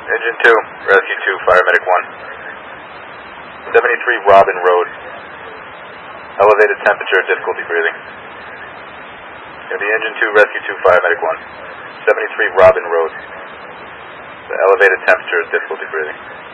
Engine 2, Rescue 2, Fire Medic 1. 73 Robin Road. Elevated temperature, difficulty breathing. The Engine 2, Rescue 2, Fire Medic 1. 73 Robin Road. The elevated temperature, difficulty breathing.